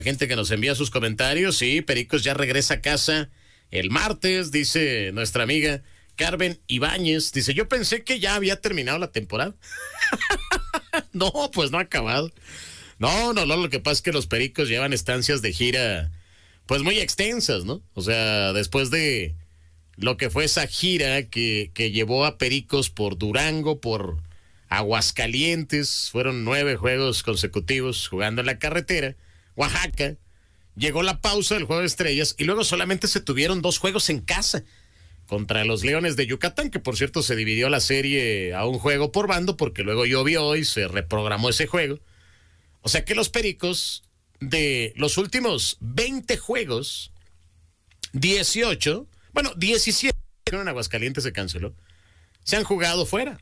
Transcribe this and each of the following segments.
Gente que nos envía sus comentarios. Sí, Pericos ya regresa a casa el martes, dice nuestra amiga Carmen Ibáñez. Dice, yo pensé que ya había terminado la temporada. No, pues no ha acabado. No, lo que pasa es que los Pericos llevan estancias de gira pues muy extensas, ¿no? O sea, después de lo que fue esa gira que llevó a Pericos por Durango, por Aguascalientes, fueron 9 juegos consecutivos jugando en la carretera. Oaxaca, llegó la pausa del Juego de Estrellas y luego solamente se tuvieron 2 juegos en casa contra los Leones de Yucatán, que por cierto se dividió la serie a un juego por bando porque luego llovió y se reprogramó ese juego. O sea que los Pericos, de los últimos 20 juegos, 17 en Aguascalientes se canceló, se han jugado fuera.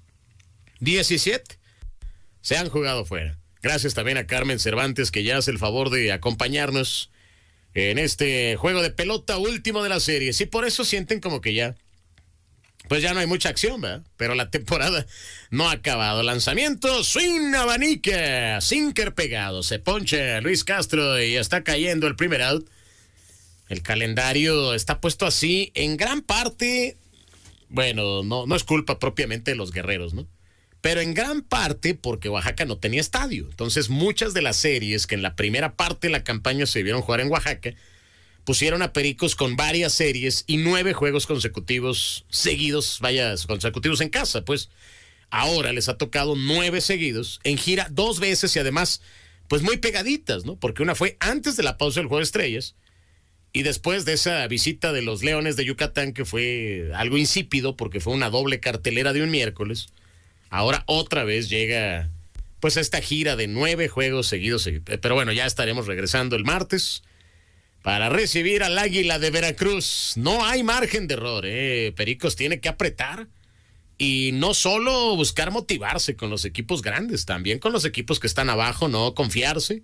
17 se han jugado fuera. Gracias también a Carmen Cervantes, que ya hace el favor de acompañarnos en este juego de pelota último de la serie. Sí, por eso sienten como que ya no hay mucha acción, ¿verdad? Pero la temporada no ha acabado. Lanzamiento, swing, abanica, sinker pegado. Se poncha Luis Castro y está cayendo el primer out. El calendario está puesto así en gran parte. Bueno, no es culpa propiamente de los guerreros, ¿no? Pero en gran parte porque Oaxaca no tenía estadio. Entonces muchas de las series que en la primera parte de la campaña se debieron jugar en Oaxaca, pusieron a Pericos con varias series y 9 juegos consecutivos seguidos, consecutivos en casa. Pues ahora les ha tocado 9 seguidos en gira 2 veces y además pues muy pegaditas, ¿no? Porque una fue antes de la pausa del Juego de Estrellas y después de esa visita de los Leones de Yucatán, que fue algo insípido porque fue una doble cartelera de un miércoles. Ahora otra vez llega pues esta gira de 9 juegos seguidos. Pero bueno, ya estaremos regresando el martes para recibir al Águila de Veracruz. No hay margen de error, Pericos tiene que apretar y no solo buscar motivarse con los equipos grandes, también con los equipos que están abajo, no confiarse,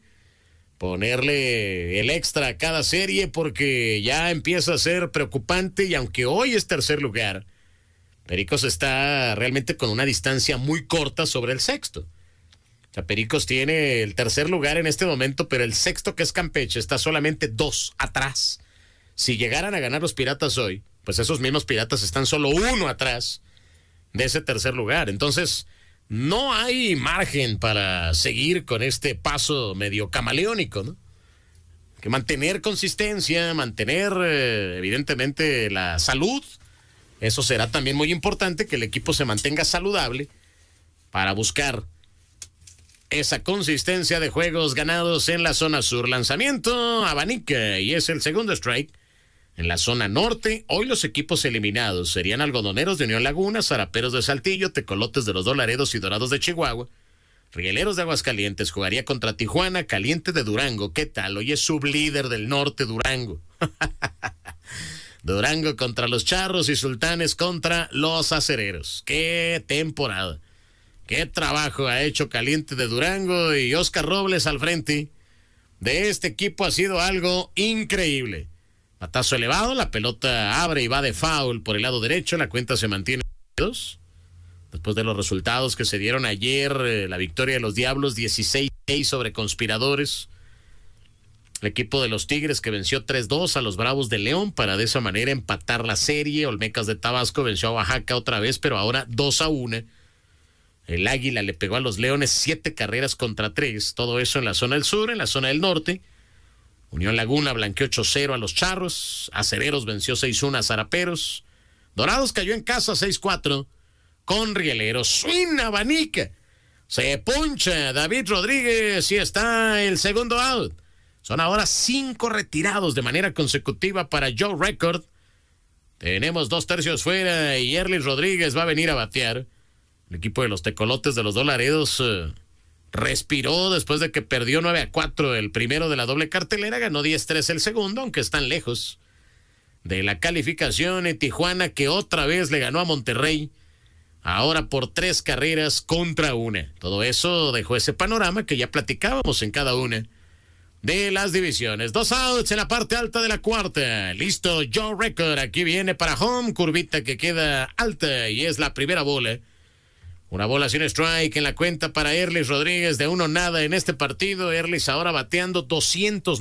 ponerle el extra a cada serie porque ya empieza a ser preocupante y aunque hoy es tercer lugar, Pericos está realmente con una distancia muy corta sobre el sexto. O sea, Pericos tiene el tercer lugar en este momento, pero el sexto, que es Campeche, está solamente 2 atrás. Si llegaran a ganar los Piratas hoy, pues esos mismos Piratas están solo 1 atrás de ese tercer lugar. Entonces, no hay margen para seguir con este paso medio camaleónico, ¿no? Que mantener consistencia, mantener evidentemente la salud. Eso será también muy importante, que el equipo se mantenga saludable para buscar esa consistencia de juegos ganados en la zona sur. Lanzamiento, abanica, y es el segundo strike. En la zona norte, hoy los equipos eliminados serían Algodoneros de Unión Laguna, Zaraperos de Saltillo, Tecolotes de los Dos Laredos y Dorados de Chihuahua. Rieleros de Aguascalientes jugaría contra Tijuana, Caliente de Durango. ¿Qué tal? Hoy es sublíder del norte Durango. Durango contra los Charros y Sultanes contra los Acereros. ¡Qué temporada! ¡Qué trabajo ha hecho Caliente de Durango! Y Oscar Robles al frente de este equipo ha sido algo increíble. Batazo elevado, la pelota abre y va de foul por el lado derecho. La cuenta se mantiene en 2. Después de los resultados que se dieron ayer, la victoria de los Diablos 16-6 sobre Conspiradores. El equipo de los Tigres, que venció 3-2 a los Bravos de León para de esa manera empatar la serie. Olmecas de Tabasco venció a Oaxaca otra vez, pero ahora 2-1. El Águila le pegó a los Leones 7 carreras contra 3. Todo eso en la zona del sur. En la zona del norte, Unión Laguna blanqueó 8-0 a los Charros. Acereros venció 6-1 a Zaraperos. Dorados cayó en casa 6-4 con Rieleros. Swing, abanica. Se poncha David Rodríguez y está el segundo out. Son ahora 5 retirados de manera consecutiva para Joe Record. Tenemos 2 tercios fuera y Erlis Rodríguez va a venir a batear. El equipo de los Tecolotes de los Dos Laredos respiró después de que perdió 9-4 el primero de la doble cartelera. Ganó 10-3 el segundo, aunque están lejos de la calificación. En Tijuana, que otra vez le ganó a Monterrey, ahora por 3 carreras contra 1. Todo eso dejó ese panorama que ya platicábamos en cada una de las divisiones. 2 outs en la parte alta de la cuarta. Listo, Joe Record. Aquí viene para home. Curvita que queda alta y es la primera bola. Una bola sin strike en la cuenta para Erlis Rodríguez de 1-0 en este partido. Erlis ahora bateando 200